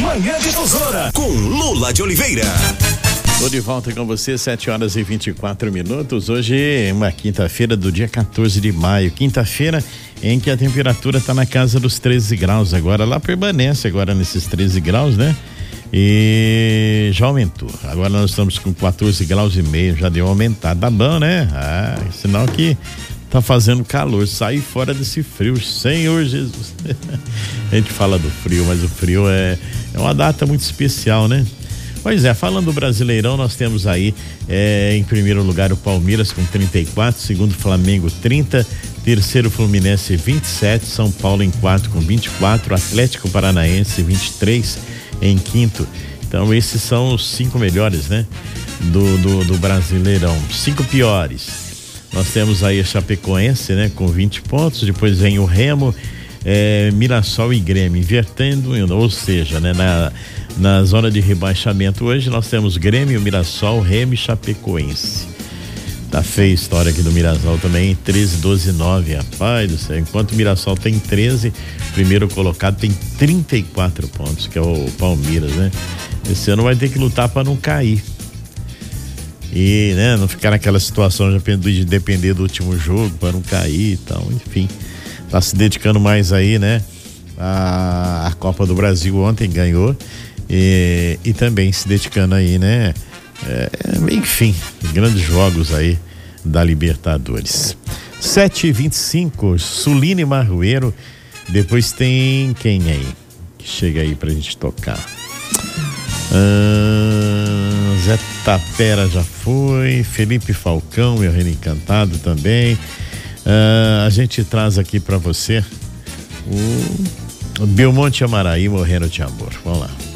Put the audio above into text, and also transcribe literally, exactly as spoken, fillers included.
Manhã Difusora com Lula de Oliveira. Tô de volta com você, sete horas e vinte e quatro minutos. Hoje é uma quinta-feira do dia quatorze de maio. Quinta-feira em que a temperatura tá na casa dos treze graus. Agora lá permanece agora nesses treze graus, né? E já aumentou. Agora nós estamos com quatorze graus e meio, já deu aumentado. Tá bom, né? Ah, sinal que tá fazendo calor. Sair fora desse frio, Senhor Jesus. A gente fala do frio, mas o frio é, é uma data muito especial, né? Pois é, falando do Brasileirão, nós temos aí é, em primeiro lugar o Palmeiras com trinta e quatro, segundo Flamengo trinta, terceiro Fluminense vinte e sete, São Paulo em quarto com vinte e quatro, Atlético Paranaense vinte e três em quinto. Então esses são os cinco melhores, né? Do, do, do Brasileirão. Cinco piores. Nós temos aí a Chapecoense, né? Com vinte pontos, depois vem o Remo, é, Mirassol e Grêmio, invertendo, ou seja, né? Na, na zona de rebaixamento hoje nós temos Grêmio, Mirassol, Remo e Chapecoense. Tá feia a história aqui do Mirassol também, treze, doze, nove, rapaz do céu. Enquanto o Mirassol tem treze, primeiro colocado tem trinta e quatro pontos, que é o Palmeiras, né? Esse ano vai ter que lutar para não cair. E, né, não ficar naquela situação já de depender do último jogo para não cair e tal, enfim. Tá se dedicando mais aí, né? A, a Copa do Brasil ontem ganhou e, e também se dedicando aí, né? É, enfim, grandes jogos aí da Libertadores. sete e vinte e cinco, Suline Marroeiro. Depois tem quem aí que chega aí pra gente tocar? Ah, Zé Tapera já foi, Felipe Falcão, meu reino encantado também. Ah, a gente traz aqui pra você o, o Belmonte Amaraí, Morrendo de Amor. Vamos lá.